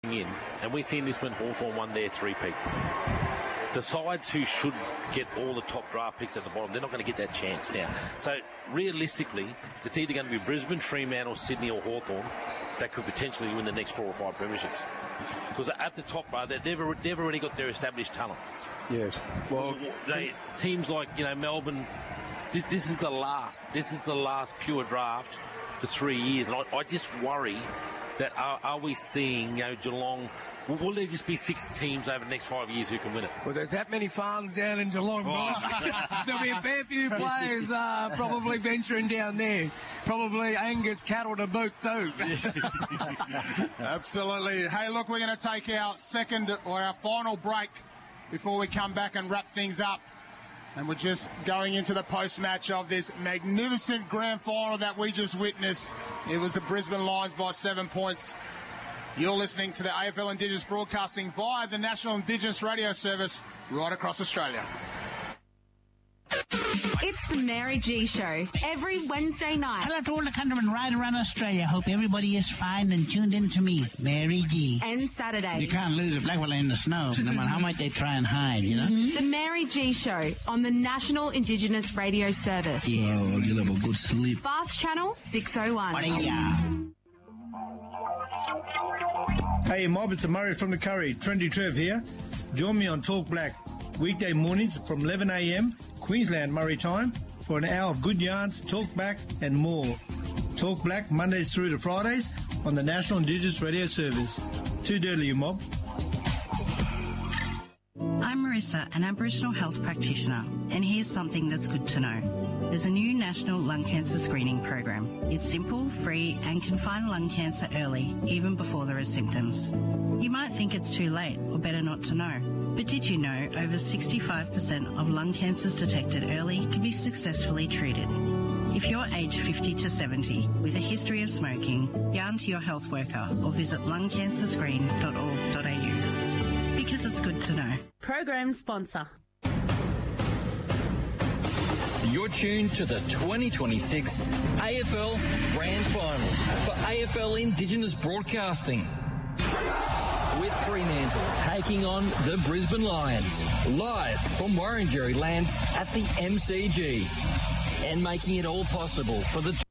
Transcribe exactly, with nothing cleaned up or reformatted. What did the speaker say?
in, and we've seen this when Hawthorn won their three-peat. The sides who should get all the top draft picks at the bottom, they're not going to get that chance now. So realistically, it's either going to be Brisbane, Fremantle, Sydney or Hawthorn that could potentially win the next four or five premierships. Because at the top, uh, they've, they've already got their established talent. Yes. Well, they, teams like, you know, Melbourne, this, this is the last, this is the last pure draft for three years. And I, I just worry that are, are we seeing, you know, Geelong, will there just be six teams over the next five years who can win it? Well, there's that many farms down in Geelong. Oh. There'll be a fair few players uh, probably venturing down there. Probably Angus cattle to boot too. Absolutely. Hey, look, we're going to take our second or our final break before we come back and wrap things up. And we're just going into the post-match of this magnificent grand final that we just witnessed. It was the Brisbane Lions by seven points. You're listening to the A F L Indigenous Broadcasting via the National Indigenous Radio Service right across Australia. It's the Mary G Show every Wednesday night. Hello to all the countrymen right around Australia. Hope everybody is fine and tuned in to me, Mary G. And Saturday. You can't lose a black fella in the snow, no matter how much they try and hide, you know? Mm-hmm. The Mary G Show on the National Indigenous Radio Service. Yeah, well, you'll have a good sleep. Fast Channel six oh one. Hey, mob, it's Murray from the Curry. Trendy Trev here. Join me on Talk Black, weekday mornings from eleven a m, Queensland Murray time, for an hour of good yarns, talk back, and more. Talk Black, Mondays through to Fridays, on the National Indigenous Radio Service. Too dirty, you mob. I'm Marissa, an Aboriginal health practitioner, and here's something that's good to know. There's a new national lung cancer screening program. It's simple, free, and can find lung cancer early, even before there are symptoms. You might think it's too late, or better not to know. But did you know over sixty-five percent of lung cancers detected early can be successfully treated? If you're aged fifty to seventy with a history of smoking, yarn to your health worker or visit lung cancer screen dot org dot a u. Because it's good to know. Program sponsor. You're tuned to the twenty twenty-six A F L Grand Final for A F L Indigenous Broadcasting. With Fremantle taking on the Brisbane Lions, live from Warringah Lands at the M C G. And making it all possible for the